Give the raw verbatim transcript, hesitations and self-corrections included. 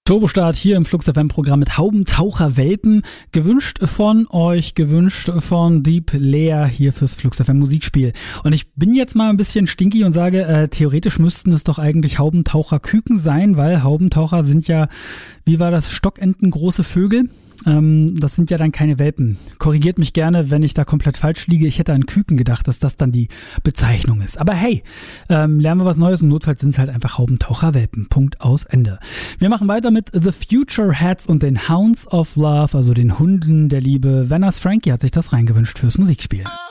Turbostart hier im Flux F M-Programm mit Haubentaucher-Welpen. Gewünscht von euch, gewünscht von Deep Leer hier fürs Flux F M Musikspiel. Und ich bin jetzt mal ein bisschen stinky und sage, äh, theoretisch müssten es doch eigentlich Haubentaucher-Küken sein, weil Haubentaucher sind ja, wie war das, Stockenten große Vögel. Ähm, das sind ja dann keine Welpen. Korrigiert mich gerne, wenn ich da komplett falsch liege. Ich hätte an Küken gedacht, dass das dann die Bezeichnung ist. Aber hey, ähm, lernen wir was Neues und notfalls sind es halt einfach Haubentaucher-Welpen. Punkt, aus, Ende. Wir machen weiter mit The Future Hats und den Hounds of Love, also den Hunden der Liebe. Wenners Frankie hat sich das reingewünscht fürs Musikspiel.